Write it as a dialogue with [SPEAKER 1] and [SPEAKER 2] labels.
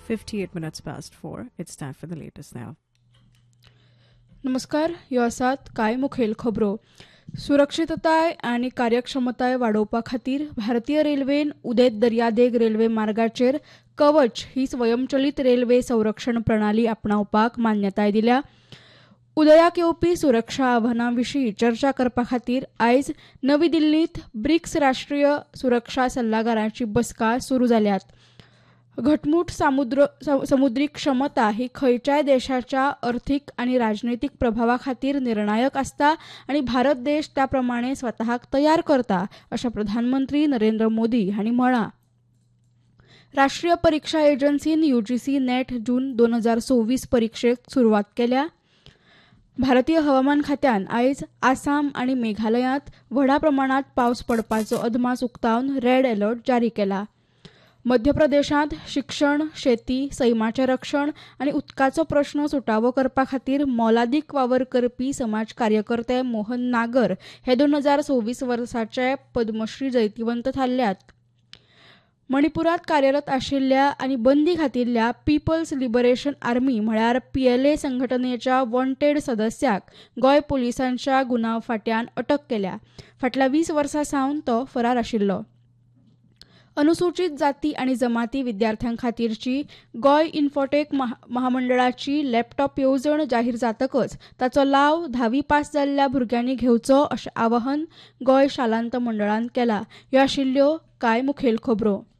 [SPEAKER 1] 58 minutes past 4. It's time for the latest now.
[SPEAKER 2] नमस्कार. ह्यो आसात कांय मुखेल खबरो. सुरक्षितताय आनी कार्यक्षमताय वाडोवपा खातीर भारतीय रेल्वेन उदेंत दर्यादेग रेल्वे मार्गाचेर कवच ही स्वयंचलीत रेल्वे संरक्षण प्रणाली आपणावपाक मान्यताय दिल्या. उदयाक येवपी सुरक्षा आव्हानां विशीं चर्चा करपा खातीर आयज नवी दिल्लींत ब्रिक्स राष्ट्रीय सुरक्षा सल्लागारांची बसका सुरू जाल्यात. घटमूट समुद्री क्षमता ही खंयच्याय देशाच्या अर्थीक आनी राजनैतीक प्रभावा खातीर निर्णायक आसता आनी भारत देश त्या प्रमाणे स्वताक तयार करता अशें प्रधानमंत्री नरेंद्र मोदी हांणी म्हळां. राष्ट्रीय परीक्षा एजन्सीन UGC नेट जून 2024 परीक्षेक सुरवात केल्या. भारतीय हवामान खात्यान आयज आसाम आनी मेघालयांत व्हडा प्रमाणात पावस पडपाचो अदमास उक्तावन रेड अलर्ट जारी केला. मध्य प्रदेशांत शिक्षण, शेती, सैमाचें रक्षण आनी उदकाचो प्रस्न सुटावो करपा खातीर मोलादीक वावर करपी समाज कार्यकर्ते मोहन नागर हे 2024 वर्साचे पद्मश्री जैतिवंत थारल्यात. मणिपुरांत कार्यरत आशिल्ल्या आनी बंदी घातिल्ल्या पीपल्स लिबरेशन आर्मी म्हळ्यार PLA संघटनेच्या वॉन्टेड सदस्याक गोंय पुलिसांच्या गुन्यांव फाट्यान अटक केल्या. फाटल्या 20 वर्सां सावन तो फरार आशिल्लो. अनुसूचित जाती आनी जमाती विद्यार्थ्यां खातीरची गोंय इन्फोटेक महामंडळाची लॅपटॉप येवजण जाहीर जातकच ताचो लाव 10वी पास जाल्ल्या भुरग्यांनी घेवचो अशें आवाहन गोंय शालांत मंडळान केलां. ह्यो आशिल्ल्यो कांय मुखेल खबरो.